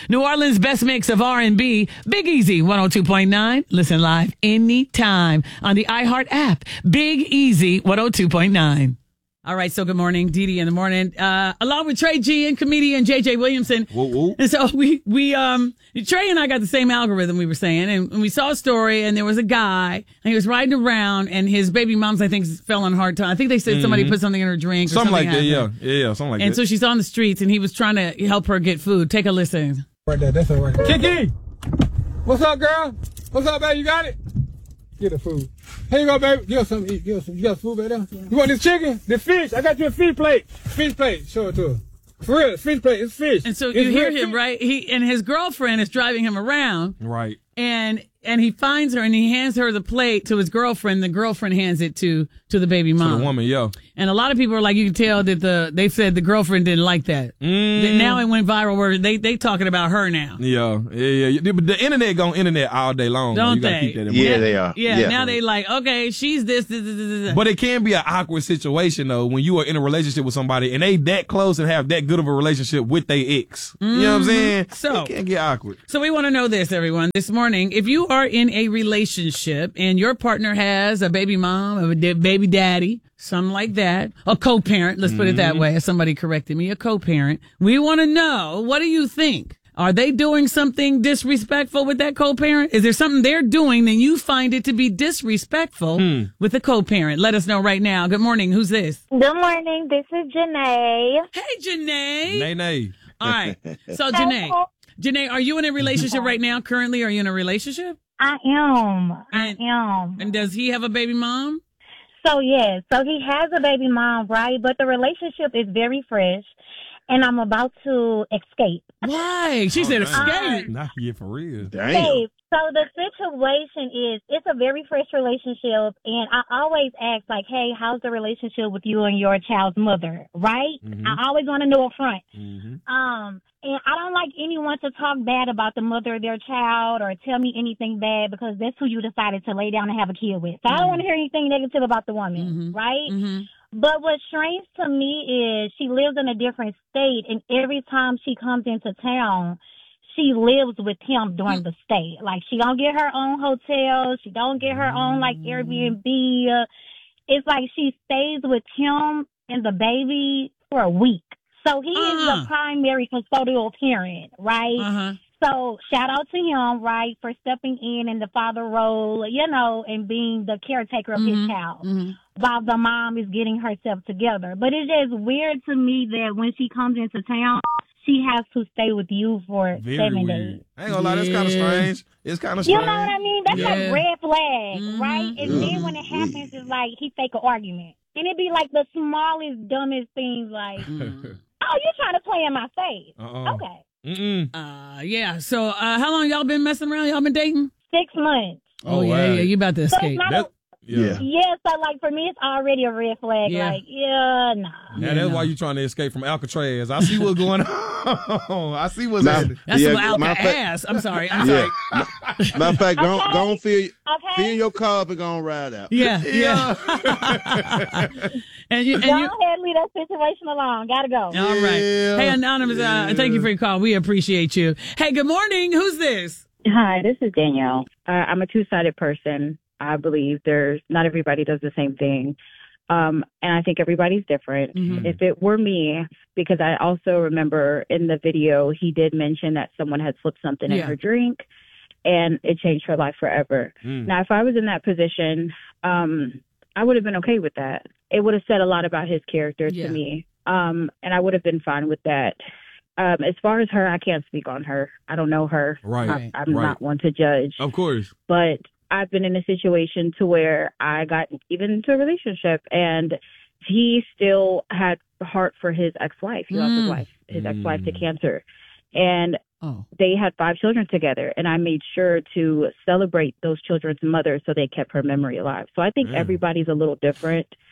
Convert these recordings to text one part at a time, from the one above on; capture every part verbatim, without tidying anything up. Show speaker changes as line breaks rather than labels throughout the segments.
New Orleans' best mix of R and B, Big Easy, one oh two point nine. Listen live anytime on the iHeart app. Big Easy, one oh two point nine. All right, so good morning, Dee Dee in the morning, uh, along with Trey G and comedian J J Williamson.
Whoa, whoa.
And so we, we, um, Trey and I got the same algorithm we were saying, and, and we saw a story, and there was a guy, and he was riding around, and his baby mom's, I think, fell on hard time. I think they said mm-hmm. somebody put something in her drink or something,
something like
happened.
that, yeah, yeah, yeah, something like
and
that.
And so she's on the streets, and he was trying to help her get food. Take a listen.
Right there, that's all right. Kiki, what's up, girl? What's up, baby? You got it? Get the food. Here you go, baby. Give us something to eat. Give us some. You got food back there? Yeah. You want this chicken? The fish. I got you a fish plate. Fish plate. Show it to her. For real, fish plate. It's fish.
And so
it's
you hear him,
fish.
right? He and his girlfriend is driving him around.
Right.
And and he finds her and he hands her the plate to his girlfriend. The girlfriend hands it to to the baby mom.
To the woman, yeah.
And a lot of people are like, you can tell that the they said the girlfriend didn't like that.
Mm.
That now it went viral where they they talking about her now.
Yeah, yeah, yeah. But the internet going internet all day long.
Don't
you gotta
they?
Keep that in mind.
Yeah, they are.
Yeah,
yeah.
now they like, okay, she's this, this, this, this, this.
But it can be an awkward situation though when you are in a relationship with somebody and they that close and have that good of a relationship with their ex.
Mm-hmm.
You know what I'm saying?
So
it can get awkward.
So we want to know this, everyone. This morning, if you are in a relationship and your partner has a baby mom, a baby daddy, something like that, a co-parent, let's put it that way, as somebody corrected me, a co-parent, we want to know, what do you think? Are they doing something disrespectful with that co-parent? Is there something they're doing that you find it to be disrespectful mm. with the co-parent? Let us know right now. Good morning. Who's this?
Good morning. This is Janae.
Hey, Janae.
Nay, nay.
All right. So, Janae, Janae, are you in a relationship right now? Currently, are you in a relationship?
I am. I
And-
am.
And does he have a baby mom?
So, yes. So, he has a baby mom, right? But the relationship is very fresh, and I'm about to escape.
Why? She said escape.
Not yeah, for real.
Damn.
Escape. So, the situation is, it's a very fresh relationship, and I always ask, like, hey, how's the relationship with you and your child's mother, right?
Mhm.
I always want to know up front.
Mm-hmm.
Um, and I don't like anyone to talk bad about the mother of their child or tell me anything bad because that's who you decided to lay down and have a kid with. So I don't want to hear anything negative about the woman,
Mhm.
right?
Mm-hmm.
But what's strange to me is she lives in a different state, and every time she comes into town, she lives with him during the stay. Like, she don't get her own hotel. She don't get her own, like, Airbnb. Uh, it's like she stays with him and the baby for a week. So he is
Uh-huh.
the primary custodial parent, right?
Uh-huh.
So shout out to him, right, for stepping in in the father role, you know, and being the caretaker of
Mhm.
his child
Mm-hmm.
while the mom is getting herself together. But it's just weird to me that when she comes into town, she has to stay with you for
Very
seven
weird.
days.
I ain't gonna lie, that's kind of
Yeah.
strange. It's kind of
You
strange.
know what I mean? That's
Yeah.
like red flag,
Mhm.
right? And then when it happens, it's like he fake an argument. And it be like the smallest, dumbest things like,
Mm.
oh, you're trying to play in my face.
Uh-uh.
Okay.
Mm-mm.
Uh, yeah. So, uh, how long y'all been messing around? Y'all been dating?
Six months.
Oh,
Oh,
yeah,
wow.
yeah. You about to
So
escape?
it's not
That,
a,
yeah.
yeah, so like for me, it's already a red flag.
Yeah.
Like, yeah, nah.
Now
Yeah,
that's
no.
why you trying to escape from Alcatraz. I see what's going on. I see what's
Nah.
happening.
That's
Yeah,
some alka
matter of fact-
ass. I'm sorry. I'm
Yeah.
sorry.
Matter of fact, go,
Okay.
go on, fill, fill
Okay.
your car up and go on ride out.
Yeah, yeah. and you, and
Go
you.
ahead, leave that situation alone. Gotta go.
All right.
Yeah.
Hey, Anonymous, uh, thank you for your call. We appreciate you. Hey, good morning. Who's this?
Hi, this is Danielle. Uh, I'm a two-sided person. I believe there's not everybody does the same thing. Um, and I think everybody's different.
Mhm.
If it were me, because I also remember in the video, he did mention that someone had slipped something
Yeah.
in her drink and it changed her life forever.
Mm.
Now, if I was in that position, um, I would have been okay with that. It would have said a lot about his character
Yeah.
to me. Um, and I would have been fine with that. Um, as far as her, I can't speak on her. I don't know her.
Right.
Right.
I, I'm
Right.
not one to judge.
Of course.
But I've been in a situation to where I got even into a relationship and he still had heart for his ex-wife. He lost his
Mm.
wife, his
Mm.
ex-wife to cancer. And
Oh.
they had five children together. And I made sure to celebrate those children's mother so they kept her memory alive. So I think
Mm.
everybody's a little different.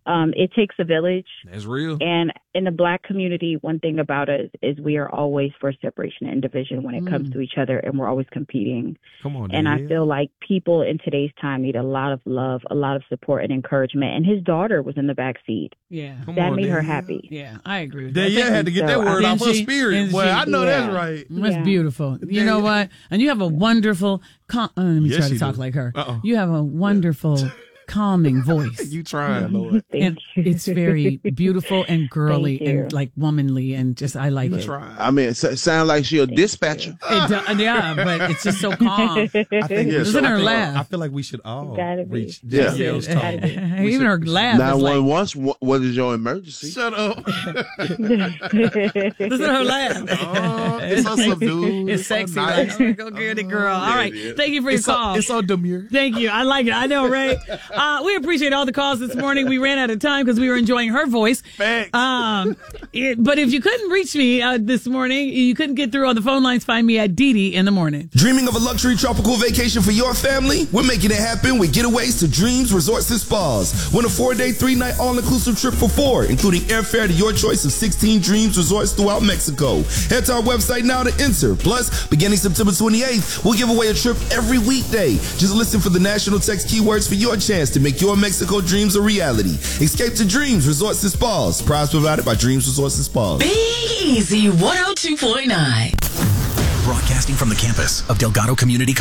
Um, it takes a village.
That's real.
And in the Black community, one thing about us is we are always for separation and division when it mm. comes to each other, and we're always competing.
Come on,
and
Dad.
I feel like people in today's time need a lot of love, a lot of support and encouragement. And his daughter was in the back seat.
Yeah,
Come
that
on,
made
Dad.
her happy.
Yeah, I agree. With
Dad, yeah, had to get that
so,
word
uh,
off her
she,
spirit. Well, I know
yeah.
that's right.
That's
Yeah.
beautiful. You know what? And you have a wonderful. Com- uh, let me
Yes,
try to
you
talk
do.
like her.
Uh-oh.
You have a wonderful, calming voice.
You trying, Lord.
Thank
And
you.
it's very beautiful and girly
Thank you.
and like womanly and just I like
You
it.
trying.
I mean, it s- sound like she a dispatcher.
It do- yeah, but it's just so calm.
I think
Yeah,
Listen
so
to her
I think-
laugh.
I feel like we should all
Gotta be.
reach
Yeah.
Gisele's
Yeah.
tone. We
Even
should-
her laugh
Nine
is like.
one one. What what is your emergency?
Shut up.
Listen to her laugh.
Oh, it's so subdued.
It's
so
sexy.
nice.
Like, oh, go get it, girl. All right. Thank you for your
It's so,
call.
it's so demure.
Thank you. I like it. I know, right? Uh, we appreciate all the calls this morning. We ran out of time because we were enjoying her voice.
Facts.
Um, it, but if you couldn't reach me uh, this morning, you couldn't get through on the phone lines, find me at Dee Dee in the morning.
Dreaming of a luxury tropical vacation for your family? We're making it happen with Getaways to Dreams Resorts and Spas. Win a four-day, three-night all-inclusive trip for four, including airfare to your choice of sixteen Dreams Resorts throughout Mexico. Head to our website now to enter. Plus, beginning September twenty-eighth, we'll give away a trip every weekday. Just listen for the national text keywords for your chance to make your Mexico dreams a reality. Escape to Dreams Resorts and Spas. Prize provided by Dreams Resorts and Spas.
Big Easy one oh two point nine.
Broadcasting from the campus of Delgado Community